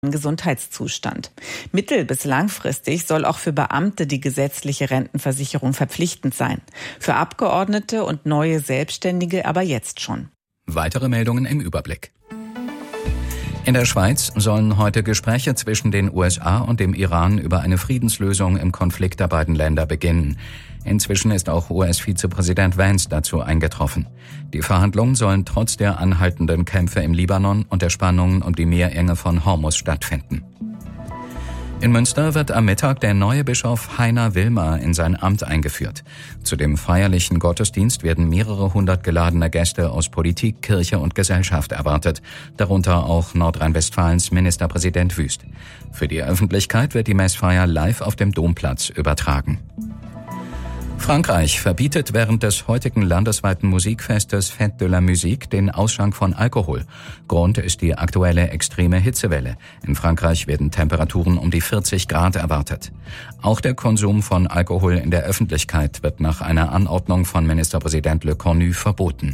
Gesundheitszustand. Mittel- bis langfristig soll auch für Beamte die gesetzliche Rentenversicherung verpflichtend sein. Für Abgeordnete und neue Selbstständige aber jetzt schon. Weitere Meldungen im Überblick. In der Schweiz sollen heute Gespräche zwischen den USA und dem Iran über eine Friedenslösung im Konflikt der beiden Länder beginnen. Inzwischen ist auch US-Vizepräsident Vance dazu eingetroffen. Die Verhandlungen sollen trotz der anhaltenden Kämpfe im Libanon und der Spannungen um die Meerenge von Hormuz stattfinden. In Münster wird am Mittag der neue Bischof Heiner Wilmer in sein Amt eingeführt. Zu dem feierlichen Gottesdienst werden mehrere hundert geladene Gäste aus Politik, Kirche und Gesellschaft erwartet, darunter auch Nordrhein-Westfalens Ministerpräsident Wüst. Für die Öffentlichkeit wird die Messfeier live auf dem Domplatz übertragen. Frankreich verbietet während des heutigen landesweiten Musikfestes Fête de la Musique den Ausschank von Alkohol. Grund ist die aktuelle extreme Hitzewelle. In Frankreich werden Temperaturen um die 40 Grad erwartet. Auch der Konsum von Alkohol in der Öffentlichkeit wird nach einer Anordnung von Ministerpräsident Le Cornu verboten.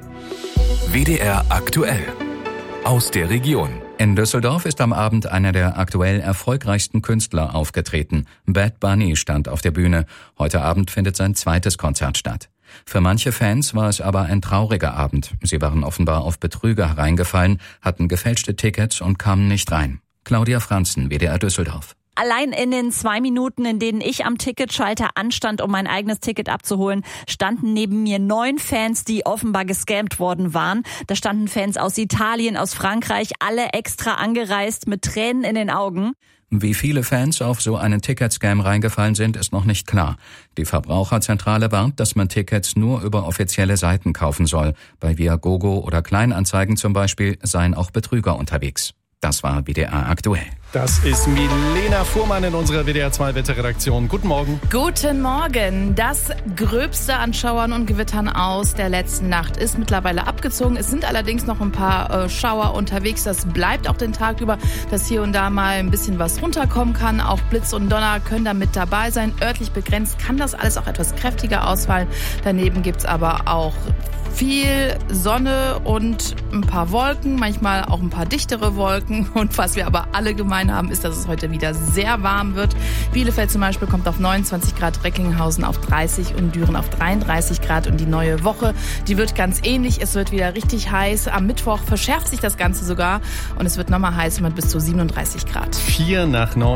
WDR aktuell. Aus der Region. In Düsseldorf ist am Abend einer der aktuell erfolgreichsten Künstler aufgetreten. Bad Bunny stand auf der Bühne. Heute Abend findet sein zweites Konzert statt. Für manche Fans war es aber ein trauriger Abend. Sie waren offenbar auf Betrüger hereingefallen, hatten gefälschte Tickets und kamen nicht rein. Claudia Franzen, WDR Düsseldorf. Allein in den 2 Minuten, in denen ich am Ticketschalter anstand, um mein eigenes Ticket abzuholen, standen neben mir 9 Fans, die offenbar gescammt worden waren. Da standen Fans aus Italien, aus Frankreich, alle extra angereist mit Tränen in den Augen. Wie viele Fans auf so einen Ticketscam reingefallen sind, ist noch nicht klar. Die Verbraucherzentrale warnt, dass man Tickets nur über offizielle Seiten kaufen soll. Bei Viagogo oder Kleinanzeigen zum Beispiel seien auch Betrüger unterwegs. Das war WDR aktuell. Das ist Milena Fuhrmann in unserer WDR 2 Wetterredaktion. Guten Morgen. Guten Morgen. Das Gröbste an Schauern und Gewittern aus der letzten Nacht ist mittlerweile abgezogen. Es sind allerdings noch ein paar Schauer unterwegs. Das bleibt auch den Tag über, dass hier und da mal ein bisschen was runterkommen kann. Auch Blitz und Donner können da mit dabei sein. Örtlich begrenzt kann das alles auch etwas kräftiger ausfallen. Daneben gibt's aber auch viel Sonne und ein paar Wolken, manchmal auch ein paar dichtere Wolken. Und was wir aber alle gemein haben, ist, dass es heute wieder sehr warm wird. Bielefeld zum Beispiel kommt auf 29 Grad, Recklinghausen auf 30 und Düren auf 33 Grad. Und die neue Woche, die wird ganz ähnlich. Es wird wieder richtig heiß. Am Mittwoch verschärft sich das Ganze sogar. Und es wird nochmal heiß mit bis zu 37 Grad. 4 nach 9.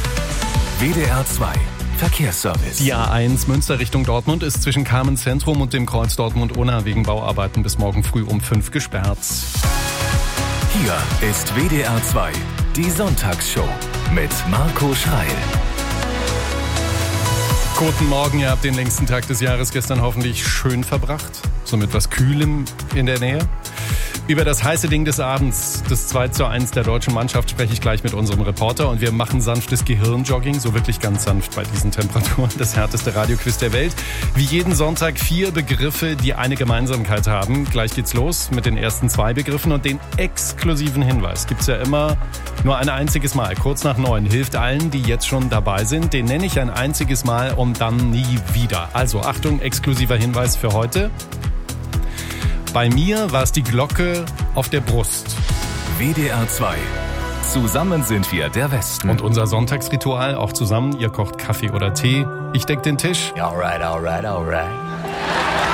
WDR 2. Verkehrsservice. Die A1 Münster Richtung Dortmund ist zwischen Carmen Zentrum und dem Kreuz Dortmund-Unna wegen Bauarbeiten bis morgen früh um 5 gesperrt. Hier ist WDR 2, die Sonntagsshow mit Marco Schreil. Guten Morgen, ihr habt den längsten Tag des Jahres gestern hoffentlich schön verbracht. So mit was Kühlem in der Nähe. Über das heiße Ding des Abends, das 2:1 der deutschen Mannschaft, spreche ich gleich mit unserem Reporter. Und wir machen sanftes Gehirnjogging, so wirklich ganz sanft bei diesen Temperaturen. Das härteste Radioquiz der Welt. Wie jeden Sonntag 4 Begriffe, die eine Gemeinsamkeit haben. Gleich geht's los mit den ersten 2 Begriffen. Und den exklusiven Hinweis gibt's ja immer nur ein einziges Mal. Kurz nach 9 hilft allen, die jetzt schon dabei sind. Den nenne ich ein einziges Mal und dann nie wieder. Also Achtung, exklusiver Hinweis für heute. Bei mir war es die Glocke auf der Brust. WDR 2. Zusammen sind wir der Westen. Und unser Sonntagsritual auch zusammen. Ihr kocht Kaffee oder Tee. Ich deck den Tisch. Alright.